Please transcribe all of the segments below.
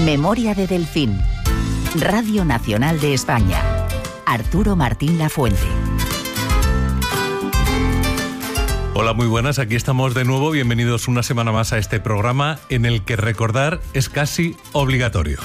Memoria de Delfín. Radio Nacional de España. Arturo Martín Lafuente. Hola, muy buenas, aquí estamos de nuevo. Bienvenidos una semana más a este programa en el que recordar es casi obligatorio.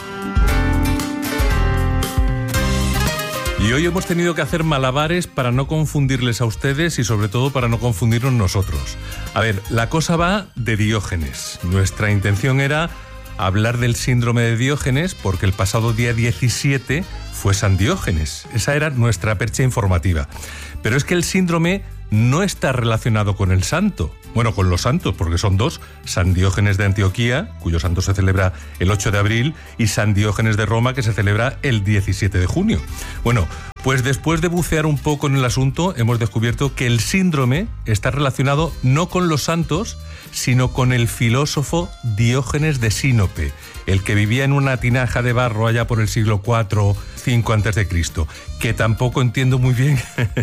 Y hoy hemos tenido que hacer malabares para no confundirles a ustedes y sobre todo para no confundirnos nosotros. A ver, la cosa va de Diógenes. Nuestra intención era hablar del síndrome de Diógenes porque el pasado día 17 fue San Diógenes. Esa era nuestra percha informativa. Pero es que el síndrome no está relacionado con el santo. Bueno, con los santos, porque son dos: San Diógenes de Antioquía, cuyo santo se celebra el 8 de abril, y San Diógenes de Roma, que se celebra el 17 de junio. Bueno, pues después de bucear un poco en el asunto, hemos descubierto que el síndrome está relacionado no con los santos, sino con el filósofo Diógenes de Sinope, el que vivía en una tinaja de barro allá por el siglo IV, V a.C., que tampoco entiendo muy bien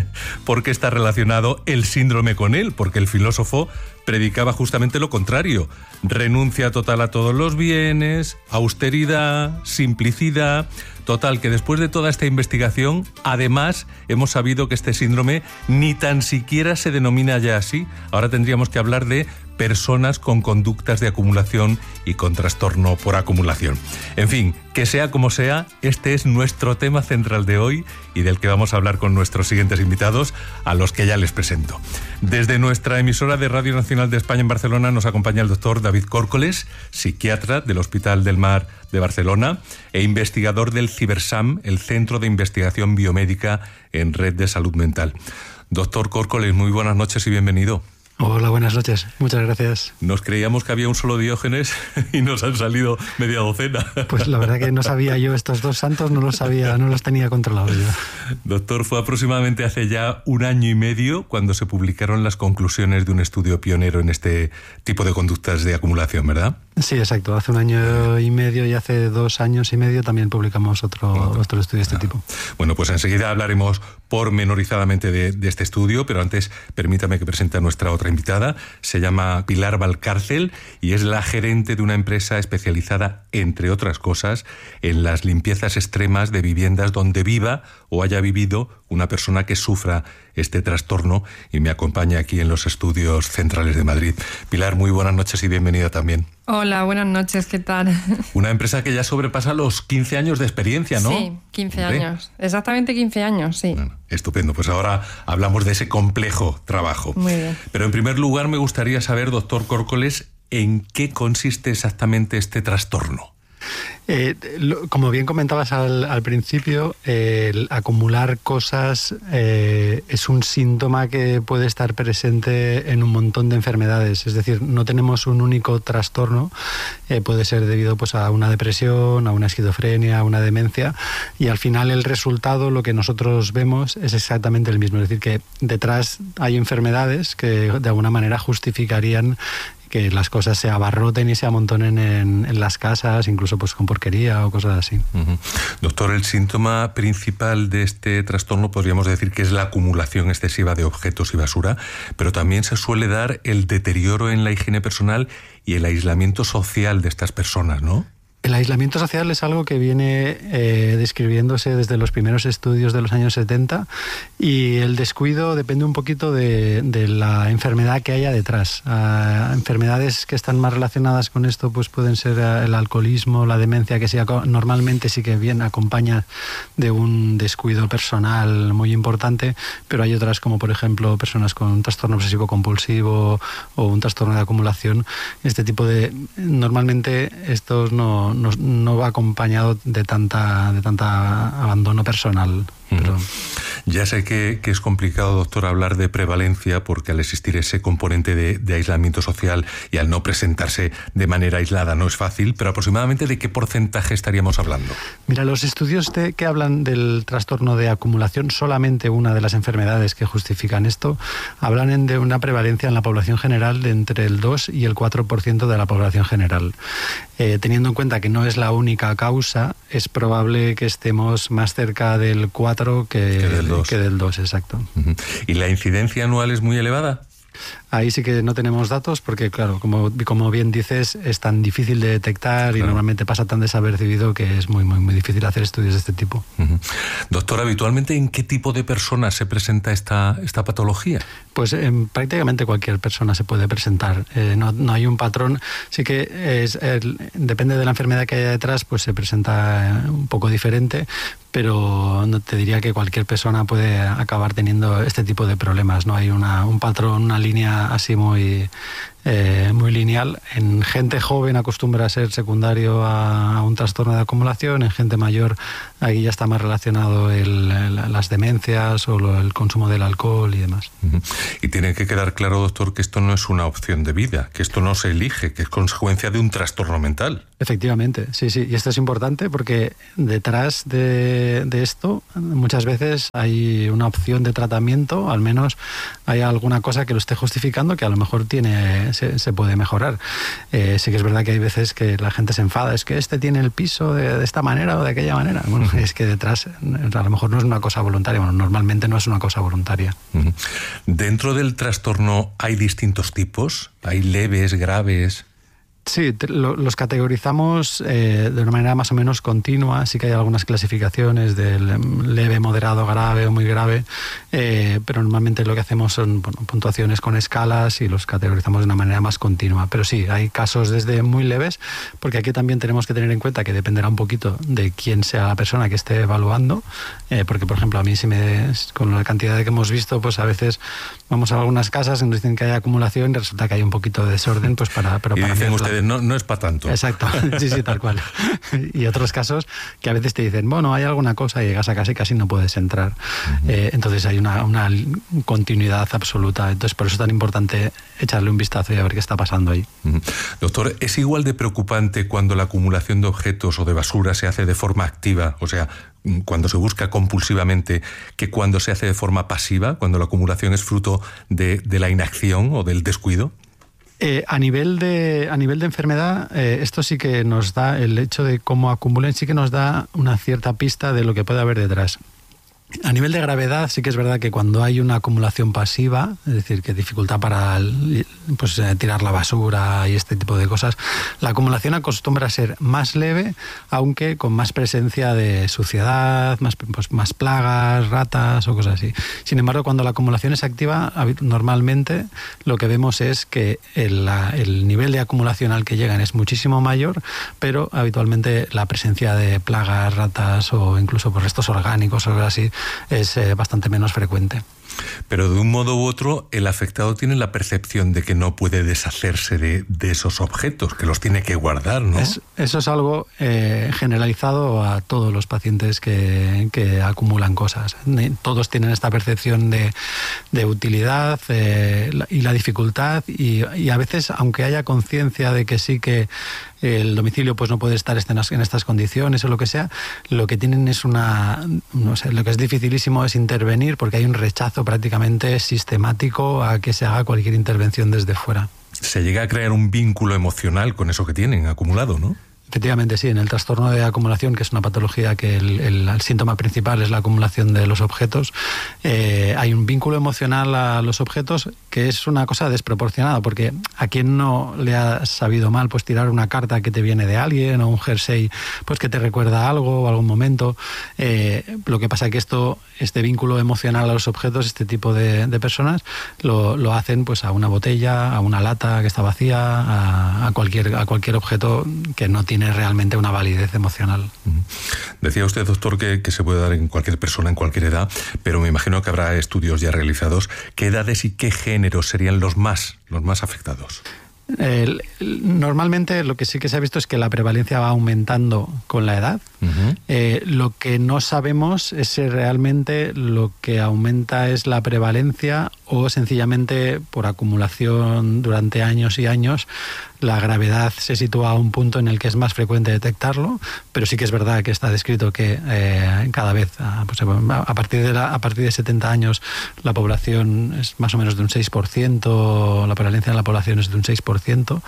por qué está relacionado el síndrome con él, porque el filósofo predicaba justamente lo contrario: renuncia total a todos los bienes, austeridad, simplicidad. Total, que después de toda esta investigación, además, hemos sabido que este síndrome ni tan siquiera se denomina ya así. Ahora tendríamos que hablar de personas con conductas de acumulación y con trastorno por acumulación. En fin, que sea como sea, este es nuestro tema central de hoy y del que vamos a hablar con nuestros siguientes invitados, a los que ya les presento. Desde nuestra emisora de Radio Nacional de España en Barcelona nos acompaña el doctor David Córcoles, psiquiatra del Hospital del Mar de Barcelona e investigador del CiberSam, el Centro de Investigación Biomédica en Red de Salud Mental. Doctor Córcoles, muy buenas noches y bienvenido. Hola, buenas noches. Muchas gracias. Nos creíamos que había un solo Diógenes y nos han salido media docena. Pues la verdad que no sabía yo estos dos santos, no los sabía, no los tenía controlados yo. Doctor, fue aproximadamente hace ya 1 año y medio cuando se publicaron las conclusiones de un estudio pionero en este tipo de conductas de acumulación, ¿verdad? Sí, exacto. Hace 1 año y medio y hace 2 años y medio también publicamos otro estudio de este tipo. Bueno, pues enseguida hablaremos pormenorizadamente de este estudio, pero antes permítame que presente a nuestra otra invitada. Se llama Pilar Valcárcel y es la gerente de una empresa especializada, entre otras cosas, en las limpiezas extremas de viviendas donde viva o haya vivido una persona que sufra este trastorno, y me acompaña aquí en los estudios centrales de Madrid. Pilar, muy buenas noches y bienvenida también. Hola, buenas noches, ¿qué tal? Una empresa que ya sobrepasa los 15 años de experiencia, ¿no? Sí, 15 años. Exactamente 15 años, sí. Bueno, estupendo. Pues ahora hablamos de ese complejo trabajo. Muy bien. Pero en primer lugar me gustaría saber, doctor Córcoles, ¿en qué consiste exactamente este trastorno? Como bien comentabas al principio, el acumular cosas es un síntoma que puede estar presente en un montón de enfermedades. Es decir, no tenemos un único trastorno. Puede ser debido pues a una depresión, a una esquizofrenia, a una demencia, y al final el resultado, lo que nosotros vemos, es exactamente el mismo. Es decir, que detrás hay enfermedades que de alguna manera justificarían que las cosas se abarroten y se amontonen en las casas, incluso pues con porquería o cosas así. Uh-huh. Doctor, el síntoma principal de este trastorno podríamos decir que es la acumulación excesiva de objetos y basura, pero también se suele dar el deterioro en la higiene personal y el aislamiento social de estas personas, ¿no? El aislamiento social es algo que viene describiéndose desde los primeros estudios de los años 70, y el descuido depende un poquito de la enfermedad que haya detrás. Enfermedades que están más relacionadas con esto pues pueden ser el alcoholismo, la demencia, que normalmente sí que bien acompaña de un descuido personal muy importante, pero hay otras como por ejemplo personas con un trastorno obsesivo compulsivo o un trastorno de acumulación. Este tipo de... Normalmente estos no va acompañado de tanta abandono personal. Pero... Ya sé que es complicado, doctor, hablar de prevalencia, porque al existir ese componente de aislamiento social y al no presentarse de manera aislada no es fácil, pero aproximadamente ¿de qué porcentaje estaríamos hablando? Mira, los estudios que hablan del trastorno de acumulación, solamente una de las enfermedades que justifican esto, hablan de una prevalencia en la población general de entre el 2 y el 4% de la población general. Teniendo en cuenta que no es la única causa, es probable que estemos más cerca del 4 que del 2, exacto. ¿Y la incidencia anual es muy elevada? Ahí sí que no tenemos datos porque, claro, como bien dices, es tan difícil de detectar y normalmente pasa tan desapercibido que es muy, muy, muy difícil hacer estudios de este tipo. Doctor, habitualmente, ¿en qué tipo de personas se presenta esta patología? Pues prácticamente cualquier persona se puede presentar. No hay un patrón. Sí que depende de la enfermedad que haya detrás, pues se presenta un poco diferente, pero no te diría que cualquier persona puede acabar teniendo este tipo de problemas. No hay un patrón, una línea así muy lineal. En gente joven acostumbra a ser secundario a un trastorno de acumulación. En gente mayor aquí ya está más relacionado las demencias o el consumo del alcohol y demás. Y tiene que quedar claro, doctor, que esto no es una opción de vida, que esto no se elige, que es consecuencia de un trastorno mental. Efectivamente, sí. Y esto es importante porque detrás de esto muchas veces hay una opción de tratamiento, al menos hay alguna cosa que lo esté justificando que a lo mejor se puede mejorar. Sí que es verdad que hay veces que la gente se enfada, es que este tiene el piso de esta manera o de aquella manera. Bueno, es que detrás a lo mejor no es una cosa voluntaria, bueno, normalmente no es una cosa voluntaria. ¿Dentro del trastorno hay distintos tipos? ¿Hay leves, graves? Sí, los categorizamos de una manera más o menos continua. Sí que hay algunas clasificaciones del leve, moderado, grave o muy grave, pero normalmente lo que hacemos son puntuaciones con escalas y los categorizamos de una manera más continua. Pero sí, hay casos desde muy leves, porque aquí también tenemos que tener en cuenta que dependerá un poquito de quién sea la persona que esté evaluando, porque por ejemplo a mí con la cantidad que hemos visto, pues a veces vamos a algunas casas y nos dicen que hay acumulación y resulta que hay un poquito de desorden, pues para dicen ustedes, no es para tanto. Exacto, sí, tal cual. Y otros casos que a veces te dicen, bueno, hay alguna cosa y llegas a casa y casi no puedes entrar. Entonces hay una continuidad absoluta. Entonces por eso es tan importante echarle un vistazo y a ver qué está pasando ahí. Doctor, ¿es igual de preocupante cuando la acumulación de objetos o de basura se hace de forma activa, o sea, cuando se busca compulsivamente, que cuando se hace de forma pasiva, cuando la acumulación es fruto de la inacción o del descuido? A nivel de enfermedad, esto sí que nos da, el hecho de cómo acumulen, sí que nos da una cierta pista de lo que puede haber detrás. A nivel de gravedad, sí que es verdad que cuando hay una acumulación pasiva, es decir, que dificultad para tirar la basura y este tipo de cosas, la acumulación acostumbra a ser más leve, aunque con más presencia de suciedad, más plagas, ratas o cosas así. Sin embargo, cuando la acumulación es activa, normalmente lo que vemos es que el nivel de acumulación al que llegan es muchísimo mayor, pero habitualmente la presencia de plagas, ratas o incluso restos orgánicos o algo así es bastante menos frecuente. Pero de un modo u otro, el afectado tiene la percepción de que no puede deshacerse de esos objetos, que los tiene que guardar, ¿no? Eso es algo generalizado a todos los pacientes que acumulan cosas. Todos tienen esta percepción de utilidad y la dificultad y a veces, aunque haya conciencia de que sí que el domicilio pues no puede estar en estas condiciones o lo que sea, lo que tienen es lo que es dificilísimo es intervenir porque hay un rechazo prácticamente sistemático a que se haga cualquier intervención desde fuera. Se llega a crear un vínculo emocional con eso que tienen acumulado, ¿no? Efectivamente, sí. En el trastorno de acumulación, que es una patología que el síntoma principal es la acumulación de los objetos, hay un vínculo emocional a los objetos que es una cosa desproporcionada, porque a quien no le ha sabido mal pues tirar una carta que te viene de alguien o un jersey pues que te recuerda algo o algún momento. Lo que pasa es que este vínculo emocional a los objetos, este tipo de personas, lo hacen pues a una botella, a una lata que está vacía, a cualquier objeto que no tiene realmente una validez emocional. Decía usted, doctor, que se puede dar en cualquier persona, en cualquier edad, pero me imagino que habrá estudios ya realizados. ¿Qué edades y qué géneros serían los más afectados? Normalmente lo que sí que se ha visto es que la prevalencia va aumentando con la edad. Lo que no sabemos es si realmente lo que aumenta es la prevalencia o sencillamente por acumulación durante años y años la gravedad se sitúa a un punto en el que es más frecuente detectarlo, pero sí que es verdad que está descrito que cada vez, a partir de 70 años, la población es más o menos de un 6%, la prevalencia de la población es de un 6%, 10%.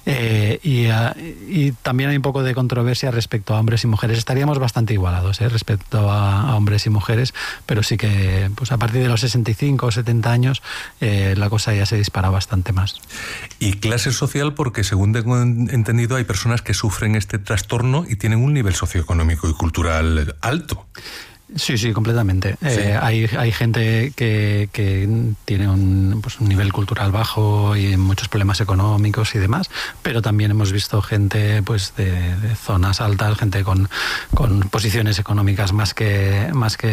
Y también hay un poco de controversia respecto a hombres y mujeres. Estaríamos bastante igualados respecto a hombres y mujeres, pero sí que pues a partir de los 65 o 70 años la cosa ya se dispara bastante más. Y clase social, porque según tengo entendido hay personas que sufren este trastorno y tienen un nivel socioeconómico y cultural alto. Sí, completamente. Sí. Hay gente que tiene un nivel cultural bajo y muchos problemas económicos y demás, pero también hemos visto gente pues de zonas altas, gente con posiciones económicas más que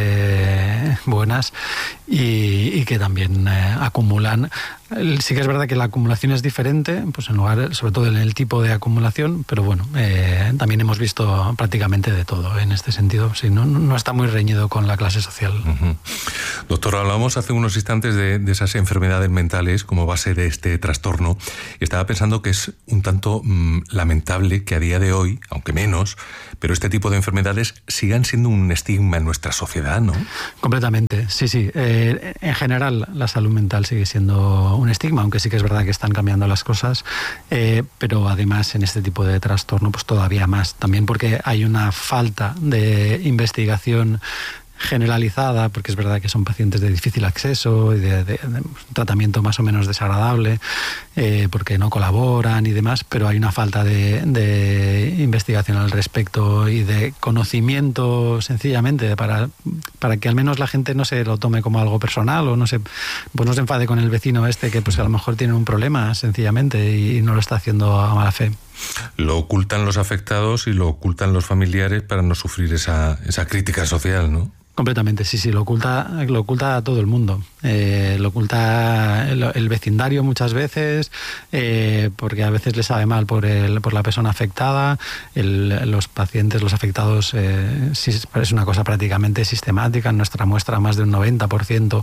buenas y que también acumulan. Sí que es verdad que la acumulación es diferente, pues en lugar, sobre todo en el tipo de acumulación, pero bueno, también hemos visto prácticamente de todo en este sentido. Sí, no está muy reñido con la clase social. Uh-huh. Doctor, hablamos hace unos instantes de esas enfermedades mentales como base de este trastorno y estaba pensando que es un tanto lamentable que a día de hoy, aunque menos, pero este tipo de enfermedades sigan siendo un estigma en nuestra sociedad, ¿no? Completamente, sí. En general, la salud mental sigue siendo un estigma, aunque sí que es verdad que están cambiando las cosas, pero además en este tipo de trastorno pues todavía más, también porque hay una falta de investigación generalizada, porque es verdad que son pacientes de difícil acceso y de tratamiento más o menos desagradable, porque no colaboran y demás, pero hay una falta de investigación al respecto y de conocimiento sencillamente para que al menos la gente no se lo tome como algo personal o no se enfade con el vecino que pues a lo mejor tiene un problema sencillamente y no lo está haciendo a mala fe. Lo ocultan los afectados y lo ocultan los familiares para no sufrir esa crítica social, ¿no? Completamente, sí, lo oculta a todo el mundo. Lo oculta el vecindario muchas veces, porque a veces le sabe mal por la persona afectada. Los pacientes, los afectados, sí, es una cosa prácticamente sistemática. En nuestra muestra más de un 90%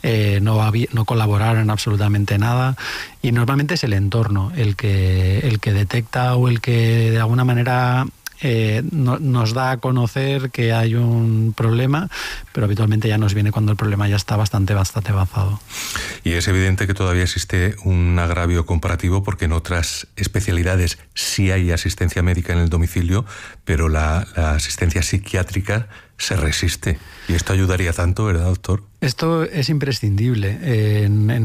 no colaboraron absolutamente nada. Y normalmente es el entorno el que detecta o el que de alguna manera nos da a conocer que hay un problema, pero habitualmente ya nos viene cuando el problema ya está bastante avanzado. Y es evidente que todavía existe un agravio comparativo porque en otras especialidades sí hay asistencia médica en el domicilio, pero la asistencia psiquiátrica se resiste. Y esto ayudaría tanto, ¿verdad, doctor? Esto es imprescindible en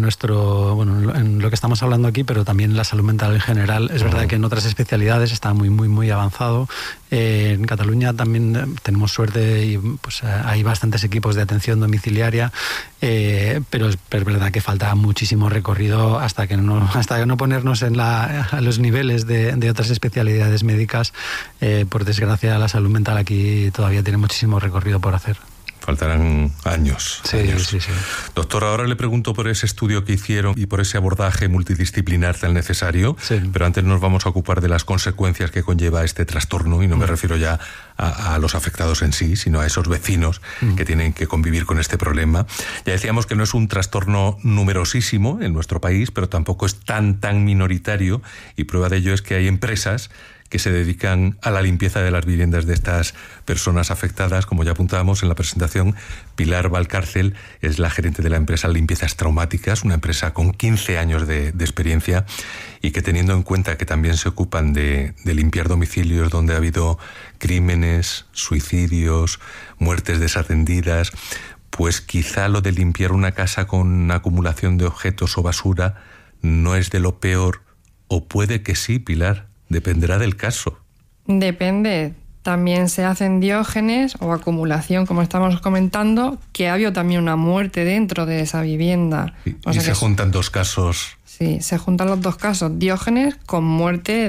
lo que estamos hablando aquí, pero también en la salud mental en general. Es verdad que en otras especialidades está muy, muy, muy avanzado. En Cataluña también tenemos suerte y pues hay bastantes equipos de atención domiciliaria, pero es verdad que falta muchísimo recorrido hasta que no ponernos a los niveles de otras especialidades médicas. Por desgracia, la salud mental aquí todavía tiene muchísimo recorrido por hacer. Faltarán años. Sí. Doctor, ahora le pregunto por ese estudio que hicieron y por ese abordaje multidisciplinar tan necesario, pero antes nos vamos a ocupar de las consecuencias que conlleva este trastorno, y no me refiero ya a los afectados en sí, sino a esos vecinos que tienen que convivir con este problema. Ya decíamos que no es un trastorno numerosísimo en nuestro país, pero tampoco es tan minoritario, y prueba de ello es que hay empresas que se dedican a la limpieza de las viviendas de estas personas afectadas. Como ya apuntábamos en la presentación, Pilar Valcárcel es la gerente de la empresa Limpiezas Traumáticas, una empresa con 15 años de experiencia y que, teniendo en cuenta que también se ocupan de limpiar domicilios donde ha habido crímenes, suicidios, muertes desatendidas, pues quizá lo de limpiar una casa con acumulación de objetos o basura no es de lo peor, o puede que sí, Pilar. Dependerá del caso. Depende. También se hacen diógenes o acumulación, como estamos comentando, que ha habido también una muerte dentro de esa vivienda. Y se juntan dos casos. Sí, se juntan los dos casos. Diógenes con muerte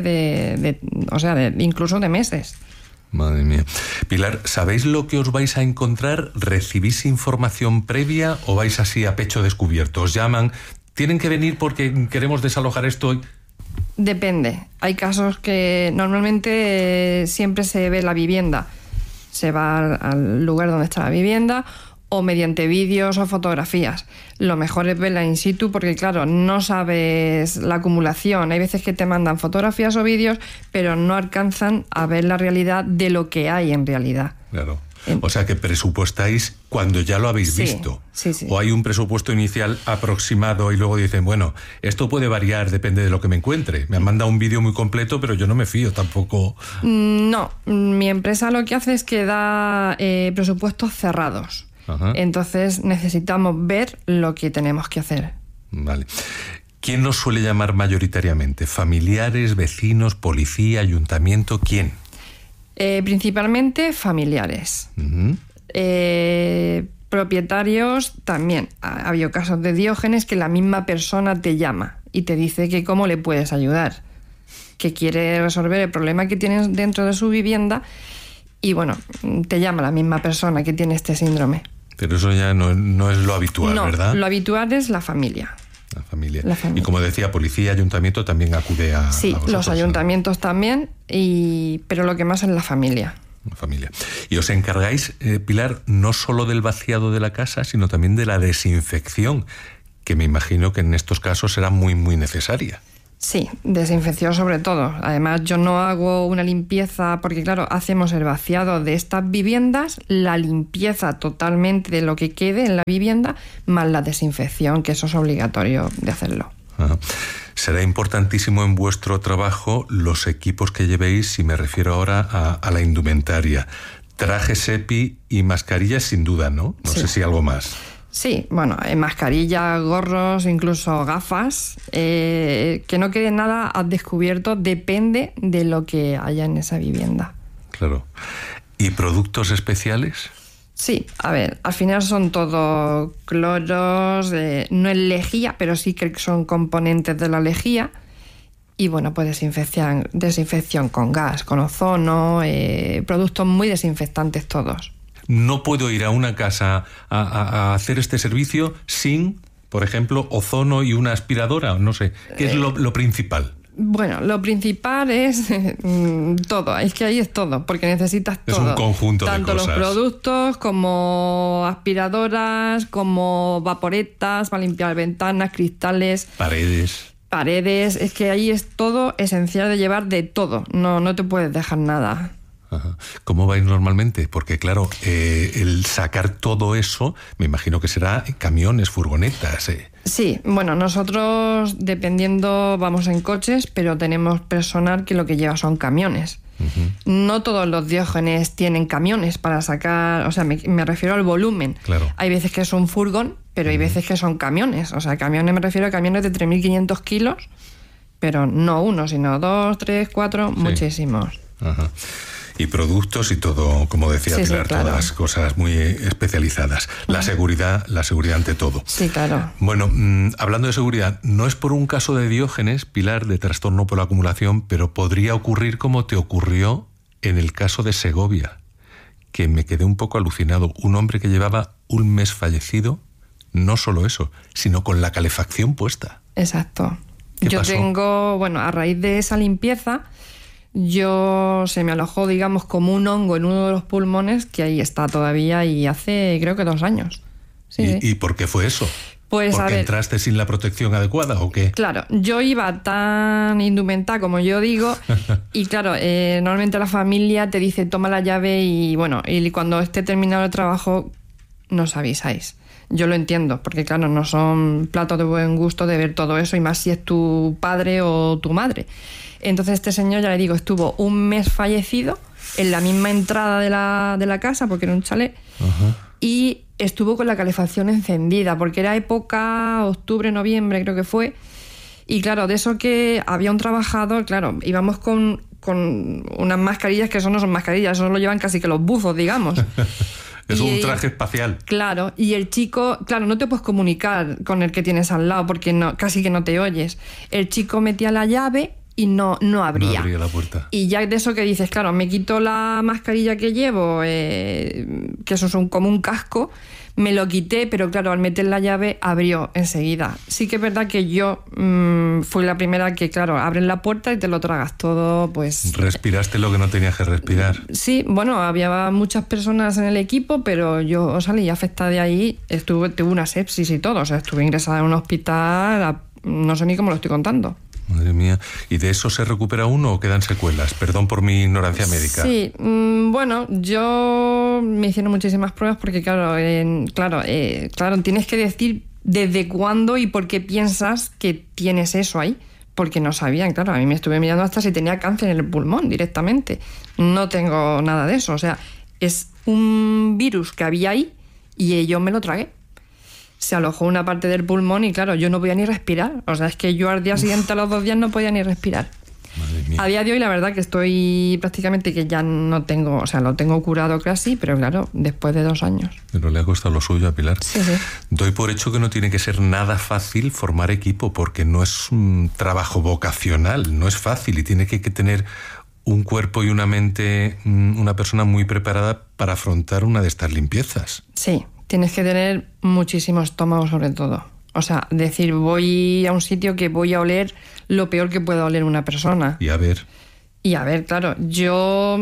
incluso de meses. Madre mía. Pilar, ¿sabéis lo que os vais a encontrar? ¿Recibís información previa o vais así a pecho descubierto? ¿Os llaman? ¿Tienen que venir porque queremos desalojar esto? Depende. Hay casos que normalmente siempre se ve la vivienda. Se va al lugar donde está la vivienda o mediante vídeos o fotografías. Lo mejor es verla in situ porque, claro, no sabes la acumulación. Hay veces que te mandan fotografías o vídeos, pero no alcanzan a ver la realidad de lo que hay en realidad. Claro. O sea que presupuestáis cuando ya lo habéis visto. Sí. O hay un presupuesto inicial aproximado y luego dicen, bueno, esto puede variar, depende de lo que me encuentre. Me han mandado un vídeo muy completo, pero yo no me fío tampoco. No, mi empresa lo que hace es que da presupuestos cerrados. Ajá. Entonces necesitamos ver lo que tenemos que hacer. Vale. ¿Quién nos suele llamar mayoritariamente? ¿Familiares, vecinos, policía, ayuntamiento? ¿Quién? Principalmente familiares. Uh-huh. Propietarios también. Ha habido casos de Diógenes que la misma persona te llama y te dice que cómo le puedes ayudar, que quiere resolver el problema que tienes dentro de su vivienda y bueno, te llama la misma persona que tiene este síndrome. Pero eso ya no es lo habitual, No, ¿verdad? Lo habitual es la familia. La familia. La familia. Y como decía, policía, ayuntamiento también acude a Sí, vosotros, los ayuntamientos también, pero lo que más es la familia. La familia. Y os encargáis, Pilar, no solo del vaciado de la casa, sino también de la desinfección, que me imagino que en estos casos será muy, muy necesaria. Sí, desinfección sobre todo. Además, yo no hago una limpieza, porque claro, hacemos el vaciado de estas viviendas, la limpieza totalmente de lo que quede en la vivienda, más la desinfección, que eso es obligatorio de hacerlo. Ajá. Será importantísimo en vuestro trabajo los equipos que llevéis, y me refiero ahora a la indumentaria. Trajes EPI y mascarillas sin duda, ¿no? No Sí. sé si algo más. Sí, bueno, mascarillas, gorros, incluso gafas, que no quede nada al descubierto, depende de lo que haya en esa vivienda. Claro. ¿Y productos especiales? Sí, a ver, al final son todo cloros, no es lejía, pero sí que son componentes de la lejía. Y bueno, pues desinfección con gas, con ozono, productos muy desinfectantes todos. No puedo ir a una casa a hacer este servicio sin, por ejemplo, ozono y una aspiradora, no sé. ¿Qué es lo principal? Bueno, lo principal es todo, es que ahí es todo, porque necesitas todo. Es un conjunto de cosas. Tanto los productos como aspiradoras, como vaporetas para limpiar ventanas, cristales, paredes, es que ahí es todo esencial de llevar de todo, no te puedes dejar nada. Ajá. ¿Cómo vais normalmente? Porque claro, el sacar todo eso, me imagino que será camiones, furgonetas. Sí, bueno, nosotros dependiendo vamos en coches, pero tenemos personal que lo que lleva son camiones. Uh-huh. No todos los Diógenes tienen camiones para sacar, o sea, me refiero al volumen. Claro. Hay veces que es un furgón, pero hay veces que son camiones. O sea, camiones me refiero a camiones de 3.500 kilos, pero no uno, sino 2, 3, 4, sí. Muchísimos. Ajá. Y productos y todo, como decía Pilar, sí, claro. Todas cosas muy especializadas. La seguridad ante todo. Sí, claro. Bueno, hablando de seguridad, no es por un caso de Diógenes, Pilar, de trastorno por la acumulación, pero podría ocurrir como te ocurrió en el caso de Segovia, que me quedé un poco alucinado. Un hombre que llevaba un mes fallecido, no solo eso, sino con la calefacción puesta. Exacto. ¿Qué pasó? A raíz de esa limpieza, se me alojó, digamos, como un hongo en uno de los pulmones, que ahí está todavía y hace, creo que 2 años. Sí. ¿Y por qué fue eso? Pues, ¿Porque entraste sin la protección adecuada o qué? Claro, yo iba tan indumentada como yo digo, y claro, normalmente la familia te dice toma la llave y bueno, y cuando esté terminado el trabajo nos avisáis. Yo lo entiendo, porque claro, no son platos de buen gusto de ver todo eso, y más si es tu padre o tu madre. Entonces este señor, ya le digo, estuvo un mes fallecido en la misma entrada de la casa, porque era un chalet. Uh-huh. Y estuvo con la calefacción encendida, porque era época octubre, noviembre creo que fue. Y claro, de eso que había un trabajador, claro, íbamos con unas mascarillas que eso no son mascarillas, eso lo llevan casi que los buzos, digamos. Es un traje espacial. Claro, y el chico, claro, no te puedes comunicar con el que tienes al lado porque casi que no te oyes. El chico metía la llave y no abría. No abría la puerta. Y ya de eso que dices, claro, me quito la mascarilla que llevo, que eso es como un casco, me lo quité, pero claro, al meter la llave abrió enseguida. Sí que es verdad que yo fui la primera que, claro, abren la puerta y te lo tragas todo, pues... Respiraste lo que no tenías que respirar. Sí, bueno, había muchas personas en el equipo, pero yo salí afectada de ahí, tuve una sepsis y todo, o sea, estuve ingresada en un hospital, no sé ni cómo lo estoy contando. Madre mía. ¿Y de eso se recupera uno o quedan secuelas? Perdón por mi ignorancia médica. Sí, bueno, yo me hicieron muchísimas pruebas porque, claro, tienes que decir desde cuándo y por qué piensas que tienes eso ahí. Porque no sabían, claro, a mí me estuve mirando hasta si tenía cáncer en el pulmón directamente. No tengo nada de eso, o sea, es un virus que había ahí y yo me lo tragué. Se alojó una parte del pulmón y, claro, yo no podía ni respirar. O sea, es que yo al día siguiente, a los 2 días, no podía ni respirar. Madre mía. A día de hoy, la verdad que estoy prácticamente que ya no tengo, o sea, lo tengo curado casi, pero claro, después de 2 años. Pero le ha costado lo suyo a Pilar. Sí. Doy por hecho que no tiene que ser nada fácil formar equipo, porque no es un trabajo vocacional, no es fácil y tiene que tener un cuerpo y una mente, una persona muy preparada para afrontar una de estas limpiezas. Sí, tienes que tener muchísimo estómago sobre todo. O sea, decir, voy a un sitio que voy a oler lo peor que pueda oler una persona. Y a ver, claro, yo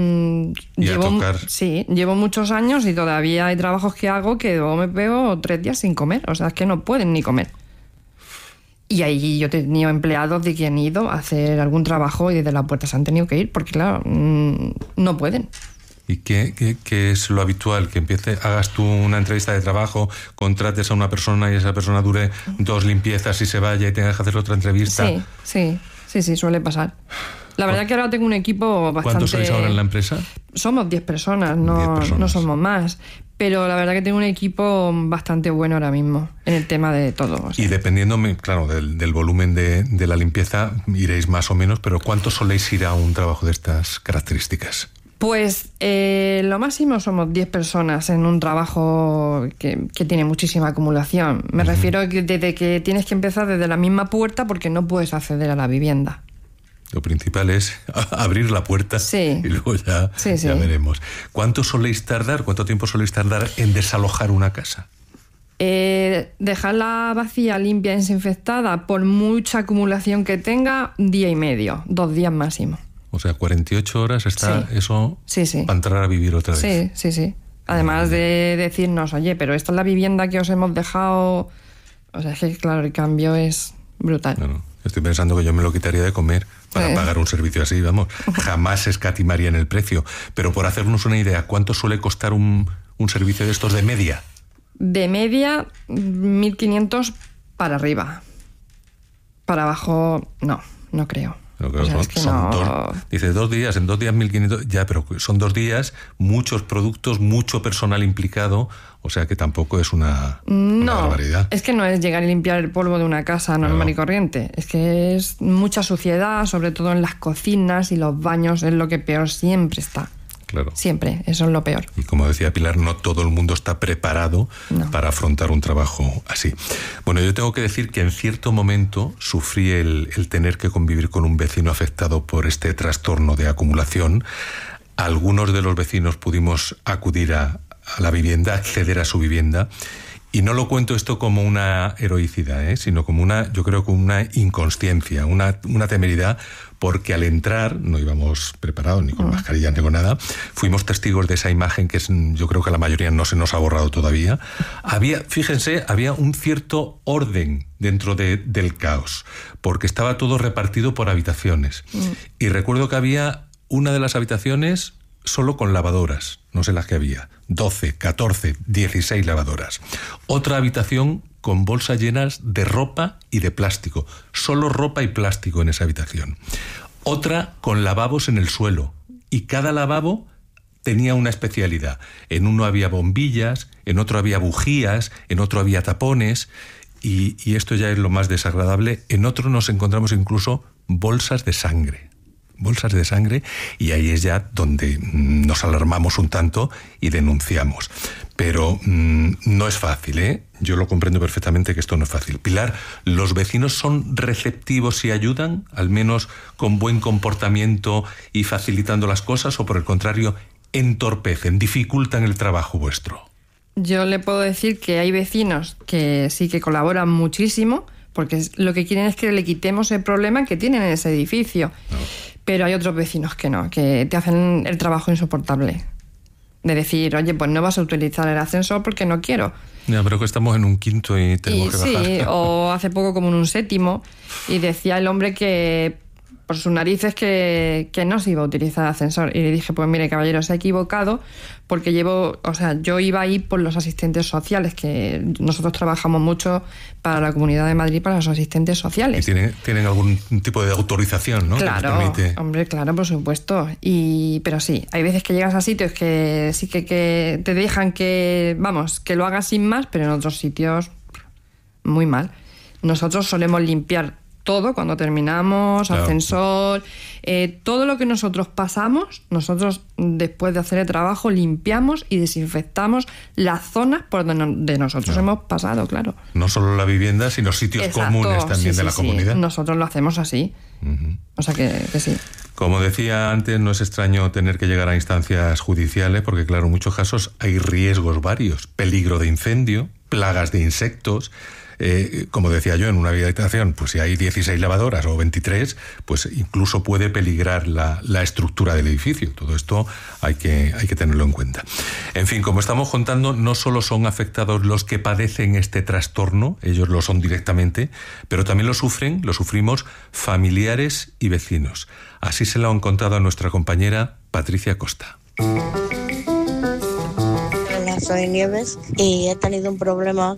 llevo muchos años y todavía hay trabajos que hago que luego me pego 3 días sin comer. O sea, es que no pueden ni comer. Y ahí yo he tenido empleados de que han ido a hacer algún trabajo y desde la puerta se han tenido que ir porque, claro, no pueden. ¿y qué es lo habitual? Que hagas tú una entrevista de trabajo, contrates a una persona y esa persona dure 2 limpiezas y se vaya y tengas que hacer otra entrevista. Sí, suele pasar. La verdad que ahora tengo un equipo bastante... ¿Cuántos sois ahora en la empresa? Somos 10 personas, no somos más. Pero la verdad que tengo un equipo bastante bueno ahora mismo en el tema de todo. O sea. Y dependiendo, claro, del volumen de la limpieza, iréis más o menos, pero ¿cuántos soléis ir a un trabajo de estas características? Pues lo máximo somos 10 personas en un trabajo que tiene muchísima acumulación. Me refiero a que desde que tienes que empezar desde la misma puerta porque no puedes acceder a la vivienda. Lo principal es abrir la puerta y luego ya veremos. ¿Cuánto tiempo soléis tardar en desalojar una casa? Dejarla vacía, limpia, desinfectada, por mucha acumulación que tenga, 1 día y medio, 2 días máximo. O sea, 48 horas está eso para entrar a vivir otra vez. Sí. Además de decirnos, oye, pero esta es la vivienda que os hemos dejado. O sea, es que claro, el cambio es brutal. No. Estoy pensando que yo me lo quitaría de comer para pagar un servicio así, vamos. Jamás escatimaría en el precio. Pero por hacernos una idea, ¿cuánto suele costar un servicio de estos de media? De media, 1.500 para arriba. Para abajo, no creo. Pero claro, dice 2 días, en 2 días 1.500, ya, pero son 2 días, muchos productos, mucho personal implicado, o sea que tampoco es una barbaridad. Es que no es llegar y limpiar el polvo de una casa normal y corriente, es que es mucha suciedad, sobre todo en las cocinas y los baños, es lo que peor siempre está. Claro. Siempre, eso es lo peor. Y como decía Pilar, no todo el mundo está preparado para afrontar un trabajo así. Bueno, yo tengo que decir que en cierto momento sufrí el tener que convivir con un vecino afectado por este trastorno de acumulación. Algunos de los vecinos pudimos acudir a la vivienda, acceder a su vivienda. Y no lo cuento esto como una heroicidad, sino como yo creo que una inconsciencia, una temeridad, porque al entrar, no íbamos preparados ni con mascarilla ni con nada, fuimos testigos de esa imagen que yo creo que a la mayoría no se nos ha borrado todavía. Había un cierto orden dentro del caos, porque estaba todo repartido por habitaciones. Y recuerdo que había una de las habitaciones solo con lavadoras, no sé las que había, 12, 14, 16 lavadoras. Otra habitación con bolsas llenas de ropa y de plástico, solo ropa y plástico en esa habitación. Otra con lavabos en el suelo, y cada lavabo tenía una especialidad. En uno había bombillas, en otro había bujías, en otro había tapones, y esto ya es lo más desagradable, en otro nos encontramos incluso bolsas de sangre, y ahí es ya donde nos alarmamos un tanto y denunciamos. Pero no es fácil, Yo lo comprendo perfectamente que esto no es fácil. Pilar, ¿los vecinos son receptivos y ayudan, al menos con buen comportamiento y facilitando las cosas, o por el contrario, entorpecen, dificultan el trabajo vuestro? Yo le puedo decir que hay vecinos que sí que colaboran muchísimo, porque lo que quieren es que le quitemos el problema que tienen en ese edificio. No. Pero hay otros vecinos que no, que te hacen el trabajo insoportable. De decir, oye, pues no vas a utilizar el ascensor porque no quiero. Ya, pero que estamos en un quinto y tenemos que bajar. Sí, o hace poco como en un séptimo, y decía el hombre que por sus narices que no se iba a utilizar el ascensor. Y le dije, pues mire, caballero, se ha equivocado, porque yo iba ahí por los asistentes sociales, que nosotros trabajamos mucho para la Comunidad de Madrid, para los asistentes sociales. Y tienen algún tipo de autorización, ¿no? Claro, que les permite... hombre, claro, por supuesto. Pero sí, hay veces que llegas a sitios que sí que te dejan que lo hagas sin más, pero en otros sitios muy mal. Nosotros solemos limpiar todo cuando terminamos, claro. Ascensor, todo lo que nosotros pasamos, nosotros después de hacer el trabajo limpiamos y desinfectamos las zonas por donde nosotros hemos pasado, claro. No solo la vivienda, sino sitios comunes también de la comunidad. Nosotros lo hacemos así. O sea que sí. Como decía antes, no es extraño tener que llegar a instancias judiciales porque, claro, en muchos casos hay riesgos varios. Peligro de incendio, plagas de insectos... como decía yo, en una habitación, pues si hay 16 lavadoras o 23, pues incluso puede peligrar la estructura del edificio. Todo esto hay que tenerlo en cuenta. En fin, como estamos contando, no solo son afectados los que padecen este trastorno, ellos lo son directamente, pero también lo sufrimos familiares y vecinos. Así se lo han contado a nuestra compañera Patricia Costa. Soy Nieves y he tenido un problema